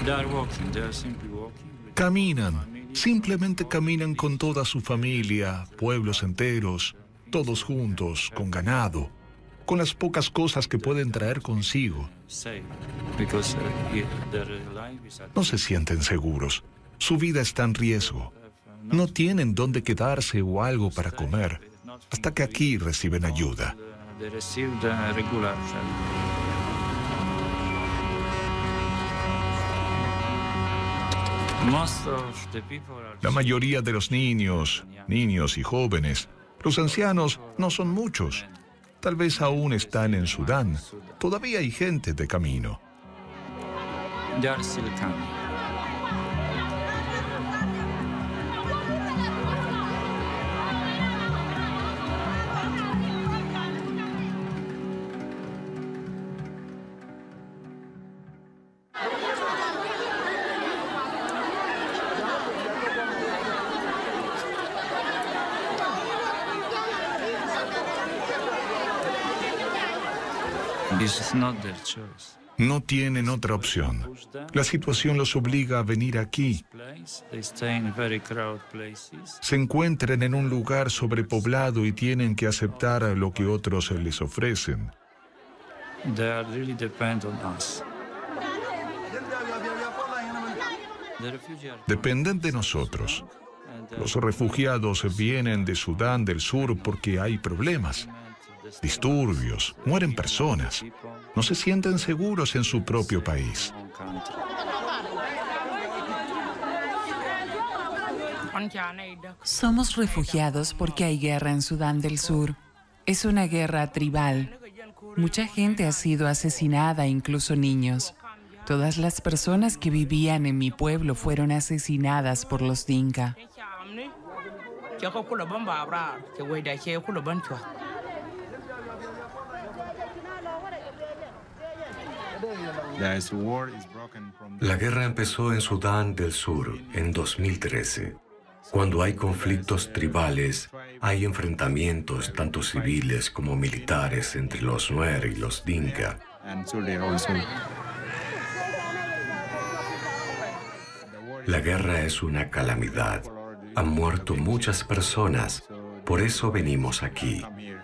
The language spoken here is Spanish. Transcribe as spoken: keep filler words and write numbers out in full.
Caminan, simplemente caminan con toda su familia, pueblos enteros, todos juntos, con ganado, con las pocas cosas que pueden traer consigo. No se sienten seguros. Su vida está en riesgo. No tienen dónde quedarse o algo para comer, hasta que aquí reciben ayuda. La mayoría de los niños, niños y jóvenes, los ancianos no son muchos. Tal vez aún están en Sudán. Todavía hay gente de camino. No tienen otra opción. La situación los obliga a venir aquí. Se encuentran en un lugar sobrepoblado y tienen que aceptar lo que otros les ofrecen. Dependen de nosotros. Los refugiados vienen de Sudán del Sur porque hay problemas. Disturbios, mueren personas, no se sienten seguros en su propio país. Somos refugiados porque hay guerra en Sudán del Sur. Es una guerra tribal. Mucha gente ha sido asesinada, incluso niños. Todas las personas que vivían en mi pueblo fueron asesinadas por los Dinka. La guerra empezó en Sudán del Sur en dos mil trece. Cuando hay conflictos tribales, hay enfrentamientos tanto civiles como militares entre los Nuer y los Dinka. La guerra es una calamidad. Han muerto muchas personas. Por eso venimos aquí.